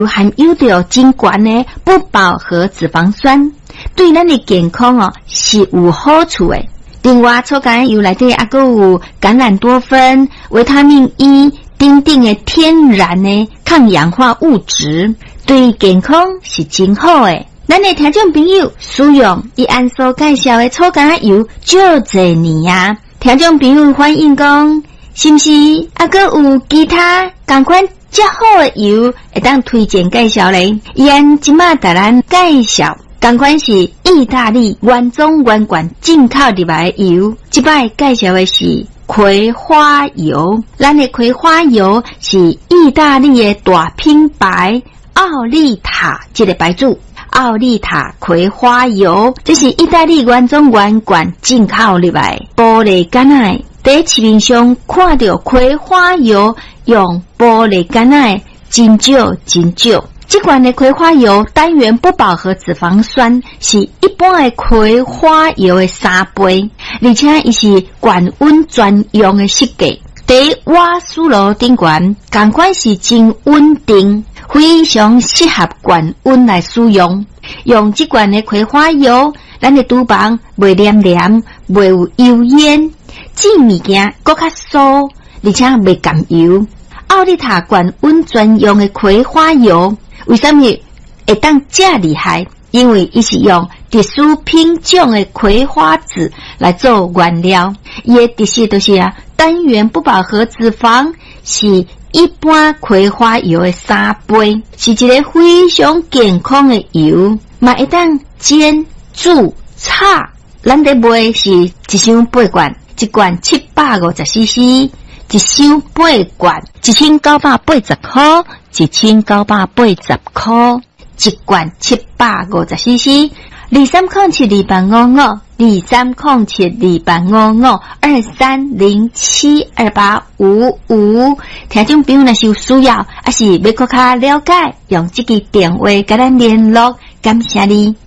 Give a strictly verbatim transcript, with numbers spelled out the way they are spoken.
含有着真悬的不饱和脂肪酸，对咱的健康哦是有好处的。另外，草橄榄油内底还佫有橄榄多酚、维他命 E 等等的天然的抗氧化物质，对健康是真好的。咱的听众朋友使用伊按所介绍的草橄榄油足侪年啊，听众朋友反映讲，是不是还佫有其他同款较好的油会当推荐介绍咧？伊按即马带咱介绍。同款是意大利原装原罐进口入来的油，即摆介绍的是葵花油。咱的葵花油是意大利的大品牌奥利塔这个牌子，奥利塔葵花油，这是意大利原装原罐进口入来玻璃橄榄。在市面上看到葵花油用玻璃橄榄真少真少。这款的葵花油单元不饱和脂肪酸是一般的葵花油的三倍，而且它是高温专用的设计，在瓦斯炉顶悬，同款是真稳定，非常适合高温来使用。用这款的葵花油，咱的厨房袂黏黏，袂有油烟，煮物件更较酥，而且袂甘油。奥利塔高温专用的葵花油。为什么会当这厉害？因为它是用特殊品种的葵花籽来做原料，它的特色就是啊，单元不饱和脂肪是一般葵花油的三倍，是一个非常健康的油，嘛会当煎、煮、炒。咱在卖是一箱八罐，一罐七百五十 C C。一箱八罐，一千九百八十块，一千九百八十块，一罐七百五十 C C。二三零七二八五五，二三零七二八五五，二三零七二八五五。听众朋友若是有需要，还是要更加了解，用这个电话跟咱联络，感谢你。